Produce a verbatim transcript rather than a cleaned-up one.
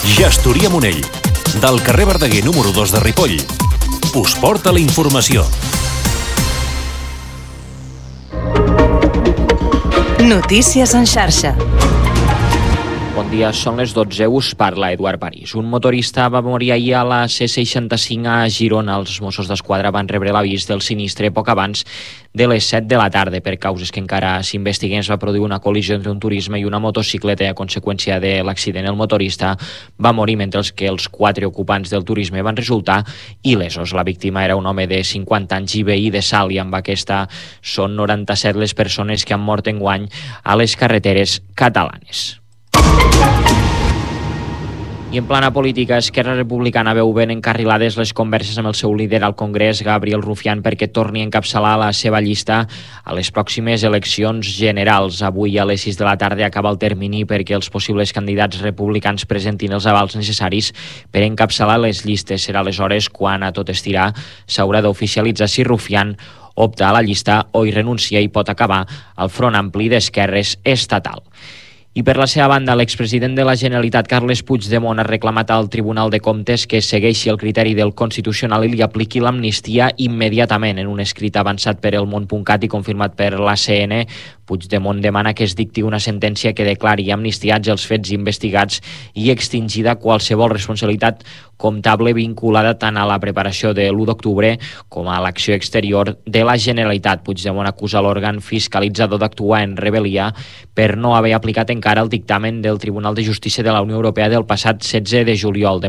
Gestoria Monell, del carrer Verdaguer número dos de Ripoll, us porta la informació. Notícies en xarxa. Bon dia, són les dotze, us parla Eduard París. Un motorista va morir ahir a la C seixanta-cinc a Girona. Els Mossos d'Esquadra van rebre l'avís del sinistre poc abans de les set de la tarda. Per causes que encara s'investiguen, es va produir una col·lisió entre un turisme i una motocicleta. A conseqüència de l'accident, el motorista va morir, mentre que els quatre ocupants del turisme van resultar il·lesos. La víctima era un home de cinquanta anys i veí de Salt, i amb aquesta són noranta-set les persones que han mort enguany a les carreteres catalanes. I en plana política, Esquerra Republicana veu ben encarrilades les converses amb el seu líder al Congrés, Gabriel Rufián, perquè torni a encapçalar la seva llista a les pròximes eleccions generals. Avui a les sis de la tarda acaba el termini perquè els possibles candidats republicans presentin els avals necessaris per encapçalar les llistes. Serà aleshores quan, a tot estirar, s'haurà d'oficialitzar si Rufián opta a la llista o hi renuncia i pot acabar al Front Ampli d'Esquerres estatal. I per la seva banda, l'expresident de la Generalitat, Carles Puigdemont, ha reclamat al Tribunal de Comptes que segueixi el criteri del Constitucional i li apliqui l'amnistia immediatament. En un escrit avançat per el Món.cat i confirmat per l'A C N, Puigdemont demana que es dicti una sentència que declari amnistiats els fets investigats i extingida qualsevol responsabilitat comptable vinculada tant a la preparació de l'u d'octubre com a l'acció exterior de la Generalitat. Puigdemont acusa l'òrgan fiscalitzador d'actuar en rebel·lia per no haver aplicat encara el dictamen del Tribunal de Justícia de la Unió Europea del passat setze de juliol.